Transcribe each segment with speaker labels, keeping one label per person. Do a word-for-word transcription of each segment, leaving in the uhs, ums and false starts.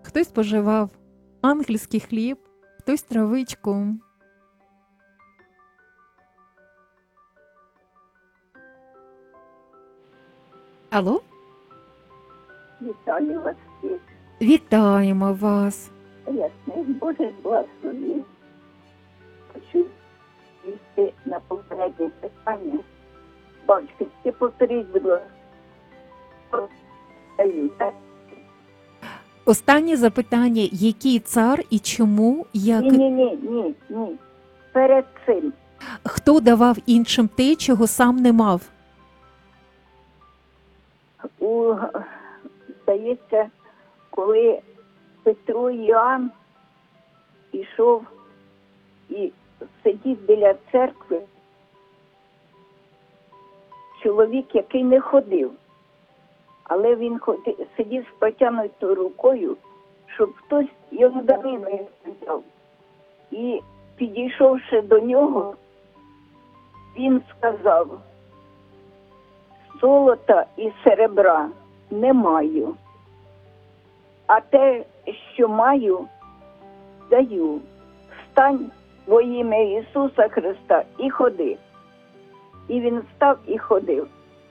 Speaker 1: Хтось споживав ангельський хліб, хтось травичку. Алло?
Speaker 2: Вітаю вас всіх.
Speaker 1: Вітаємо вас.
Speaker 2: Ясний Боже благословив. Хочу йти на попереднє питання. Бабочка, ти повторіть, будь ласка. Так.
Speaker 1: Останнє запитання. Який цар і чому, як...
Speaker 2: Ні, ні, ні, ні, ні. Перед цим.
Speaker 1: Хто давав іншим те, чого сам не мав?
Speaker 2: У, здається, коли Петро і Іоанн ішов і сидів біля церкви, чоловік, який не ходив, але він ходив, сидів з протягнутою рукою, щоб хтось йому дарину взяв. І підійшовши до нього, він сказав: золота і серебра не маю, а те, що маю, даю. Встань во ім'я Ісуса Христа і ходи. І він встав і ходив.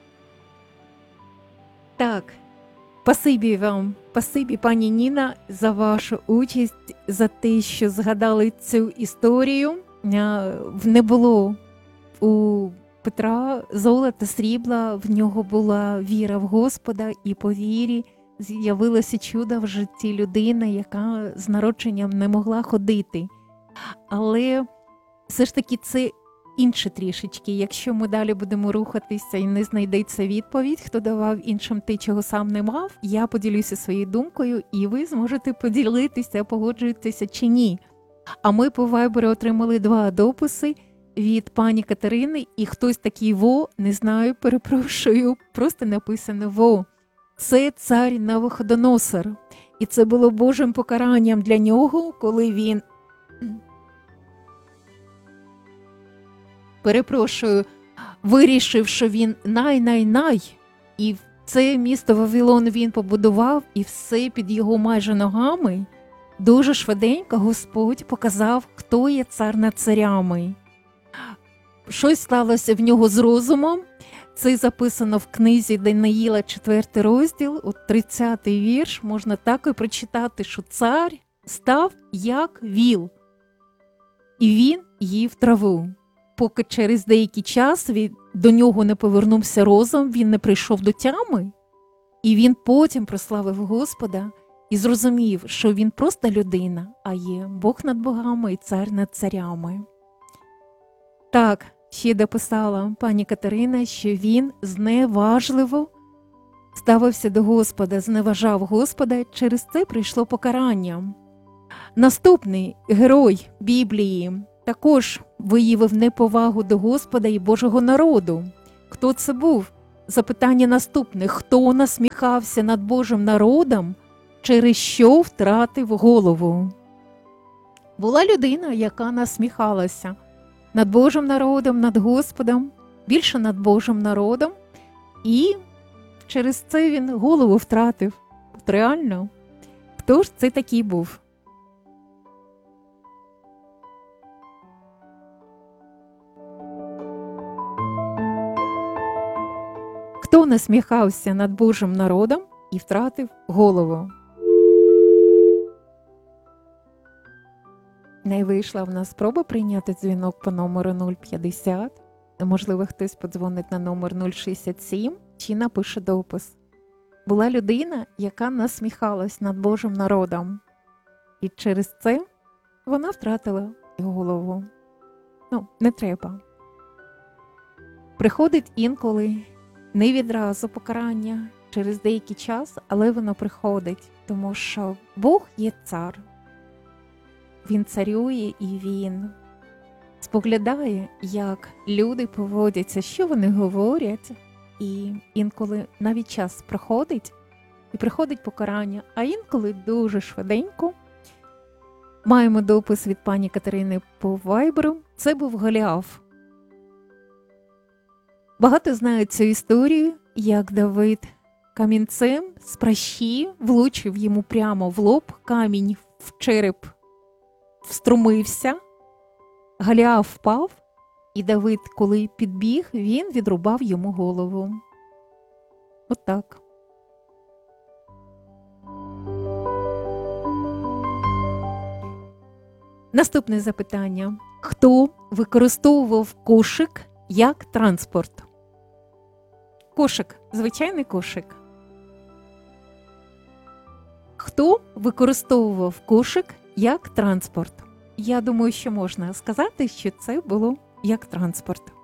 Speaker 1: Так. Спасибі вам, спасибі, пані Ніна, за вашу участь, за те, що згадали цю історію. Не було у Петра золота, срібла, в нього була віра в Господа, і по вірі з'явилося чудо в житті людини, яка з народженням не могла ходити. Але все ж таки це інше трішечки. Якщо ми далі будемо рухатися і не знайдеться відповідь, хто давав іншим те, чого сам не мав, я поділюся своєю думкою, і ви зможете поділитися, погоджуєтеся чи ні. А ми по Вайберу отримали два дописи від пані Катерини, і хтось такий «во», не знаю, перепрошую, просто написано «во». Це цар Навуходоносор. І це було Божим покаранням для нього, коли він, перепрошую, вирішив, що він най-най-най, і це місто Вавилон він побудував, і все під його майже ногами. Дуже швиденько Господь показав, хто є цар над царями. Щось сталося в нього з розумом. Це записано в книзі Даниїла, четвертий розділ, от тридцятий вірш. Можна так і прочитати, що цар став як віл, і він їв траву. Поки через деякий час він, до нього не повернувся розум, він не прийшов до тями, і він потім прославив Господа і зрозумів, що він просто людина, а є Бог над богами і цар над царями. Так, ще дописала пані Катерина, що він зневажливо ставився до Господа, зневажав Господа, через це прийшло покарання. Наступний герой Біблії також виявив неповагу до Господа і Божого народу. Хто це був? Запитання наступне. Хто насміхався над Божим народом, через що втратив голову? Була людина, яка насміхалася над Божим народом, над Господом, більше над Божим народом, і через це він голову втратив. От реально, хто ж це такий був? Хто насміхався над Божим народом і втратив голову? Не вийшла в нас спроба прийняти дзвінок по номеру нуль п'ятдесят. Можливо, хтось подзвонить на номер нуль шістдесят сім чи напише допис. Була людина, яка насміхалась над Божим народом. І через це вона втратила голову. Ну, не треба. Приходить інколи, не відразу покарання, через деякий час, але воно приходить, тому що Бог є цар. Він царює і він споглядає, як люди поводяться, що вони говорять, і інколи навіть час проходить, і приходить покарання, а інколи дуже швиденько. Маємо допис від пані Катерини по Вайберу. Це був Голіаф. Багато знають цю історію, як Давид камінцем з пращі, влучив йому прямо в лоб, камінь в череп вструмився, Галіаф впав, і Давид, коли підбіг, він відрубав йому голову. Отак. Наступне запитання. Хто використовував кошик як транспорт? Кошик, звичайний кошик. Хто використовував кошик як транспорт? Я думаю, що можна сказати, що це було як транспорт.